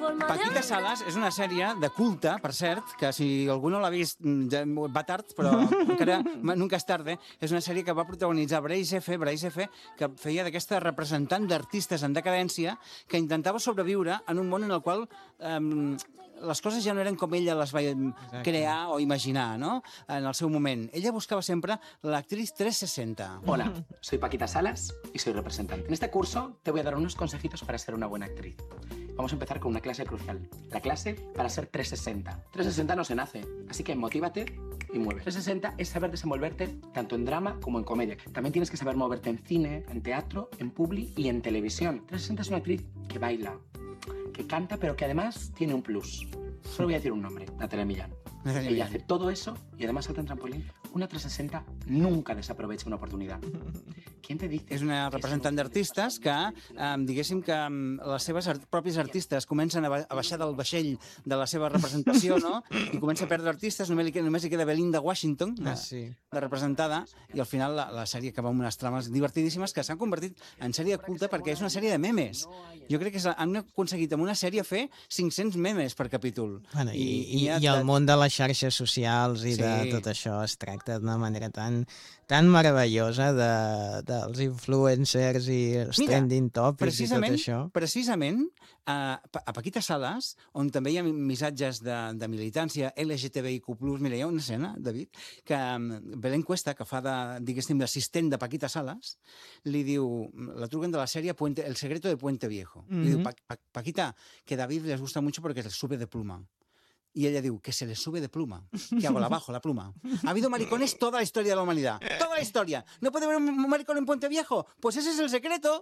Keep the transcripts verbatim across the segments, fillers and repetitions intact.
Paquita Salas és una sèrie de culte, per cert, que si algú no l'ha vist ja va tard, però encara nunca és tarde. És una sèrie que va protagonitzar Brais F, Brais F, que feia d'aquesta representant d'artistes en decadència que intentava sobreviure en un món en el qual eh, les coses ja no eren com ella les va crear o imaginar, ¿no? En el seu moment. Ella buscava sempre l'actriz trescientos sesenta. Hola, soy Paquita Salas y soy representante. En este curso te voy a dar unos consejitos para ser una buena actriz. Vamos a empezar con una clase crucial. La clase para ser trescientos sesenta. trescientos sesenta no se nace, así que motívate y mueve. trescientos sesenta es saber desenvolverte tanto en drama como en comedia. También tienes que saber moverte en cine, en teatro, en publi y en televisión. trescientos sesenta es una actriz que baila, que canta, pero que además tiene un plus. Solo voy a decir un nombre, Natalia Millán. Natalia Ella Millán. hace todo eso y además salta en trampolín. Una trescientos sesenta nunca desaprovecha una oportunidad. ¿Quién te dice? És una representant d'artistes que, eh, diguéssim que eh, les seves art propis artistes comencen a, ba a baixar del vaixell de la seva representació, no? I comença a perdre artistes, només li, queda, només li queda Belinda Washington, de, Ah, sí. de representada, i al final la, la sèrie acaba amb unes trames divertidíssimes que s'han convertit en sèrie de culte perquè és una sèrie de memes. Jo crec que han aconseguit amb una sèrie fer cinc-cents memes per capítol. Bueno, i, i, ha i el de- món de les xarxes socials i Sí. de tot això es tracta d'una manera tan, tan meravellosa de, dels influencers i els Mira, trending topics i tot Precisament, això. precisament a, a Paquita Salas, on també hi ha missatges de, de militància L G T B I Q plus, mira, hi ha una escena, David, que mm, Belén Cuesta, que fa de, diguéssim, d'assistent de Paquita Salas, li diu, la truquen de la sèrie Puente, El secreto de Puente Viejo. Mm -hmm. Li diu, pa, pa, Paquita, que David les gusta mucho porque les sube de pluma. Y ella diu, que se les sube de pluma. ¿Qué hago? La bajo, la pluma. Ha habido maricones toda la historia de la humanidad. Toda la historia. ¿No puede haber un maricón en Puente Viejo? Pues ese es el secreto.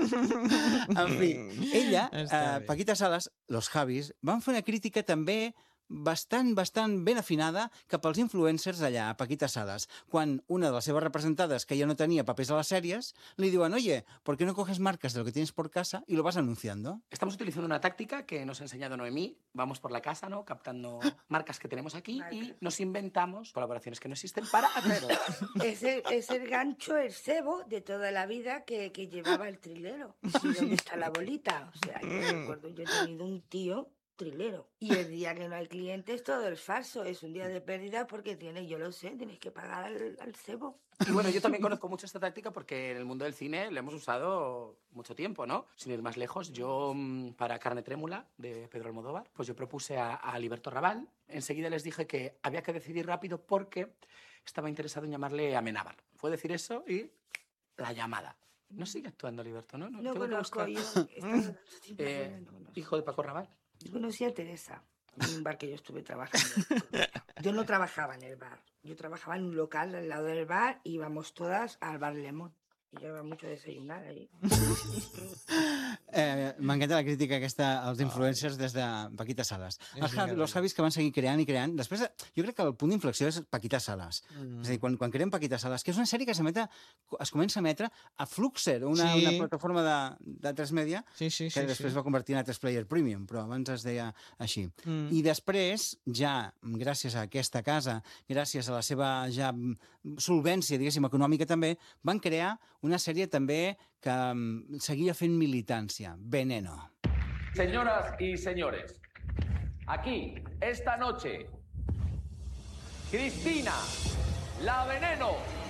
En fi, ella, Està eh, bé. Paquita Salas, los Javis, van fer una crítica també bastant, bastant ben afinada cap als influencers allà, a Paquita Salas, quan una de les seves representades, que ja no tenia papers a les sèries, li diuen, oye, ¿por qué no coges marcas de lo que tienes por casa y lo vas anunciando? Estamos utilizando una táctica que nos ha enseñado Noemí. Vamos por la casa, ¿no? Captando marcas que tenemos aquí y nos inventamos colaboraciones que no existen para hacerlo. Es el, es el gancho, el cebo de toda la vida que, que llevaba el trilero. ¿Y dónde está la bolita? O sea, yo recuerdo, yo he tenido un tío trilero. Y el día que no hay clientes, todo es falso. Es un día de pérdida porque tiene, yo lo sé, tienes que pagar al, al cebo. Y bueno, yo también conozco mucho esta táctica porque en el mundo del cine la hemos usado mucho tiempo, ¿no? Sin ir más lejos, yo mm, para Carne Trémula, de Pedro Almodóvar, pues yo propuse a, a Liberto Raval. Enseguida les dije que había que decidir rápido porque estaba interesado en llamarle Amenábar. Fue decir eso y la llamada. No sigue actuando Liberto, ¿no? No tengo que conozco buscar. yo. Esto- Eh, no conozco. hijo de Paco Raval. Yo conocí a Teresa en un bar que yo estuve trabajando. Yo no trabajaba en el bar. Yo trabajaba en un local al lado del bar y íbamos todas al bar Lemon. Y yo iba mucho a desayunar ahí. Eh, M'encanta la crítica aquesta als influencers des de Paquita Salas. Els, Javi, los Javis que van seguir creant i creant. Després, jo crec que el punt d'inflexió és Paquita Salas. Mm. És a dir, quan, quan creem Paquita Salas, que és una sèrie que s'emet a- es comença a emetre a Fluxer, una, Sí. una plataforma de, de tres media, Sí, sí, sí. que després sí. va convertir en a tres Player Premium, però abans es deia així. Mm. I després, ja, gràcies a aquesta casa, gràcies a la seva ja mm, solvència, diguéssim, econòmica també, van crear una sèrie també que mm, seguia fent militància, Veneno. Señoras y señores, aquí, esta noche, Cristina, la Veneno.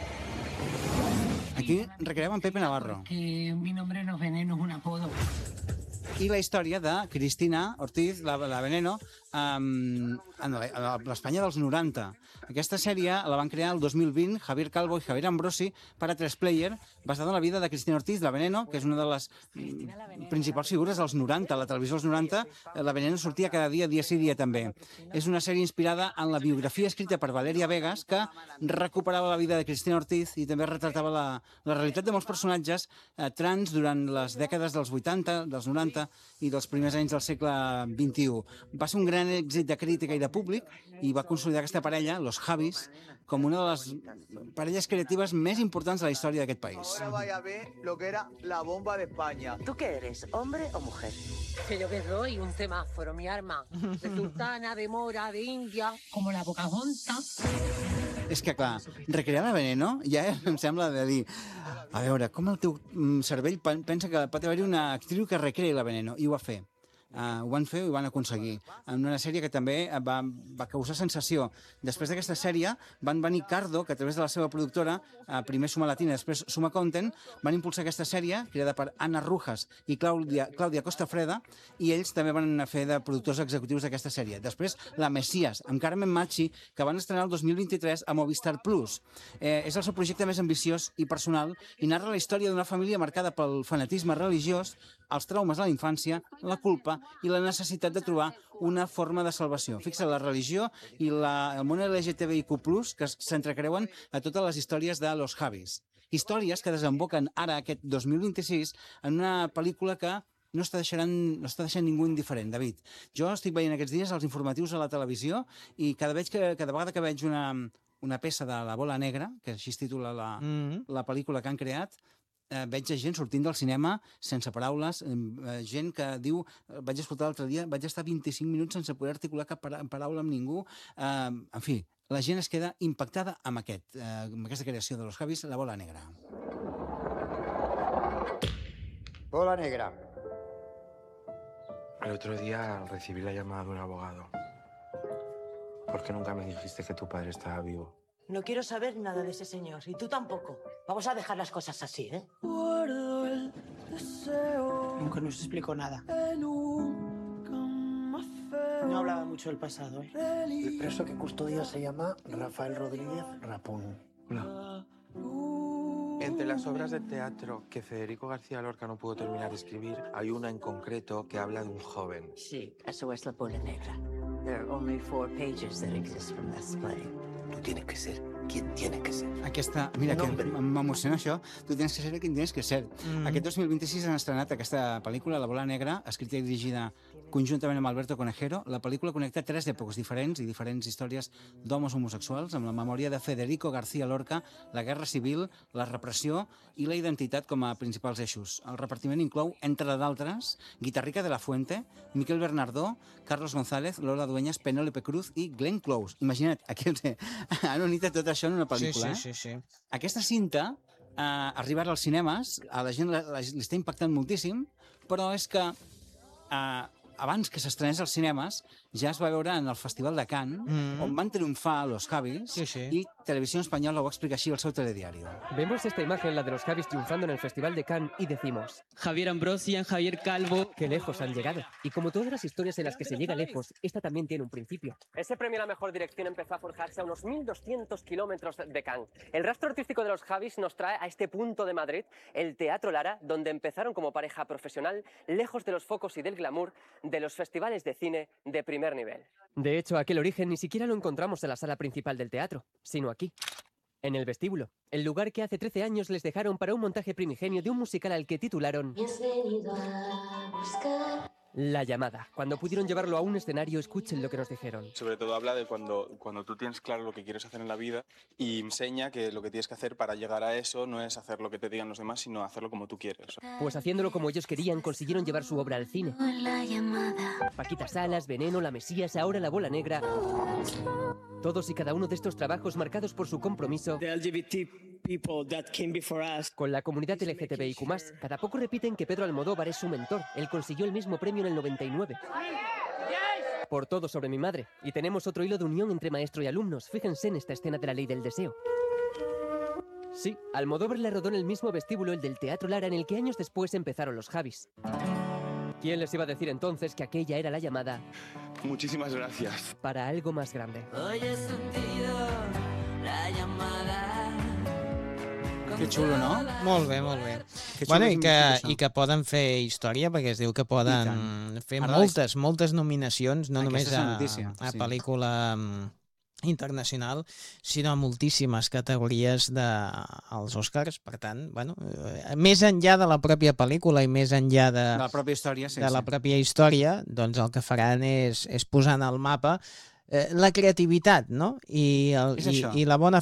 Aquí recreaven Pepe Navarro. Que mi nombre no es Veneno, es un apodo. I la història de Cristina Ortiz, la, la Veneno, um, en la- a l'Espanya dels noranta. Aquesta sèrie la van crear el dos mil vint Javier Calvo i Javier Ambrosi per a tres Player, basada en la vida de Cristina Ortiz, la Veneno, que és una de les mm, principals figures dels noranta. A la televisió dels noranta, eh, la Veneno sortia cada dia, dia sí, dia també. És una sèrie inspirada en la biografia escrita per Valeria Vegas, que recuperava la vida de Cristina Ortiz i també retratava la, la realitat de molts personatges eh, trans durant les dècades dels vuitanta, dels noranta i dels primers anys del segle vint-i-u. Va ser un gran èxit de crítica i de públic i va consolidar aquesta parella, los Javis, com una de les parelles creatives més importants de la història d'aquest país. Ahora vaya a ver lo que era la bomba de España. ¿Tú qué eres, hombre o mujer? Que yo que soy un semáforo, mi arma. De sultana, de mora, de india, como la Pocahontas. És que, clar, recrear la Veneno ja em sembla de dir, a veure, com el teu mm, cervell pen- pensa que pot haver-hi una actriu que recreï la Veneno? I ho va fer. Uh, ho van fer i ho van aconseguir. En una sèrie que també va, va causar sensació. Després d'aquesta sèrie van venir Cardo, que a través de la seva productora, uh, primer Suma Latina, després Suma Content, van impulsar aquesta sèrie, creada per Ana Rujas i Clàudia, Clàudia Costafreda, i ells també van fer de productors executius d'aquesta sèrie. Després, La Messias, amb Carmen Machi, que van estrenar el dos mil vint-i-tres a Movistar Plus. Eh, és el seu projecte més ambiciós i personal i narra la història d'una família marcada pel fanatisme religiós, els traumes a la infància, la culpa i la necessitat de trobar una forma de salvació. Fixa, la religió i la, el món L G T B I Q plus, que s'entrecreuen a totes les històries de Los Javis. Històries que desemboquen ara, aquest dos mil vint-i-sis, en una pel·lícula que no està deixant, no està deixant ningú indiferent, David. Jo estic veient aquests dies els informatius a la televisió i cada, veig que, cada vegada que veig una, una peça de La Bola Negra, que així es titula la, mm-hmm. la pel·lícula que han creat, eh, veig gent sortint del cinema sense paraules, eh, gent que diu, vaig escoltar l'altre dia, vaig estar vint-i-cinc minuts sense poder articular cap paraula amb ningú, eh, en fi, la gent es queda impactada amb, aquest, eh, amb aquesta creació de Los Javis, La Bola Negra. Bola Negra. El otro día recibí la llamada de un abogado. ¿Por qué nunca me dijiste que tu padre estaba vivo? No quiero saber nada de ese señor, y tú tampoco. Vamos a dejar las cosas así, ¿eh? Nunca nos explicó nada. No hablaba mucho del pasado, ¿eh? El preso que custodia se llama Rafael Rodríguez Rapón. Hola. Entre las obras de teatro que Federico García Lorca no pudo terminar de escribir, hay una en concreto que habla de un joven. Sí, eso es La Bola Negra. There are only four pages that exist from this play. Tú tienes que ser quien tienes que ser. Aquesta, mira, que m'emociona això. Tu tens que ser quien tienes que ser. Mm. Aquest dos mil vint-i-sis han estrenat aquesta pel·lícula, La Bola Negra, escrita i dirigida conjuntament amb Alberto Conejero. La pel·lícula connecta tres èpoques diferents i diferents històries d'homes homosexuals amb la memòria de Federico García Lorca, la guerra civil, la repressió i la identitat com a principals eixos. El repartiment inclou, entre d'altres, Guitarrica de la Fuente, Miquel Bernardó, Carlos González, Lola Dueñas, Penélope Cruz i Glenn Close. Imagina't, aquí els han unit tot això en una pel·lícula. Sí, sí, sí, sí. Aquesta cinta, eh, arribar als cinemes, a la gent la, la, li està impactant moltíssim, però és que eh, abans que s'estrenés als cinemes, ja es va veure en el Festival de Cannes, mm-hmm. on van triomfar Los Javis, sí, sí. y Televisión Española ho va explicar així al seu telediario. Vemos esta imagen, la de Los Javis triunfando en el Festival de Cannes, y decimos: Javier Ambrosian, Javier Calvo... ¡Qué lejos han llegado! Y como todas las historias en las que se llega lejos, esta también tiene un principio. Ese premio a la mejor dirección empezó a forjarse a unos mil doscientos kilómetros de Cannes. El rastro artístico de Los Javis nos trae a este punto de Madrid, el Teatro Lara, donde empezaron como pareja profesional, lejos de los focos y del glamour de los festivales de cine de primer nivel. De hecho, aquel origen ni siquiera lo encontramos en la sala principal del teatro, sino aquí, en el vestíbulo, el lugar que hace trece años les dejaron para un montaje primigenio de un musical al que titularon La Llamada. Cuando pudieron llevarlo a un escenario, escuchen lo que nos dijeron. Sobre todo habla de cuando, cuando tú tienes claro lo que quieres hacer en la vida y enseña que lo que tienes que hacer para llegar a eso no es hacer lo que te digan los demás, sino hacerlo como tú quieres. Pues haciéndolo como ellos querían, consiguieron llevar su obra al cine. La Llamada. Paquita Salas, Veneno, La Mesías, ahora La Bola Negra. Todos y cada uno de estos trabajos marcados por su compromiso The L G B T people that came before us. Con la comunidad L G T B I Q más, cada poco repiten que Pedro Almodóvar es su mentor. Él consiguió el mismo premio en el noventa y nueve. Por Todo sobre mi madre. Y tenemos otro hilo de unión entre maestro y alumnos. Fíjense en esta escena de La Ley del Deseo. Sí, Almodóvar le rodó en el mismo vestíbulo, el del Teatro Lara, en el que años después empezaron Los Javis. ¿Quién les iba a decir entonces que aquella era la llamada? Muchísimas gracias. Para algo más grande. Hoy he sentido la llamada. Que xulo, no? Molt bé, molt bé. Bueno, i que, i que poden fer història, perquè es diu que poden fer Ara moltes, moltes nominacions, no només a, notícia, a sí. pel·lícula internacional, sinó a moltíssimes categories dels Oscars. Per tant, bueno, més enllà de la pròpia pel·lícula i més enllà de, de la pròpia història, sí, de la sí. pròpia història, doncs el que faran és, és posar en el mapa eh, la creativitat, no? I, el, i, i la bona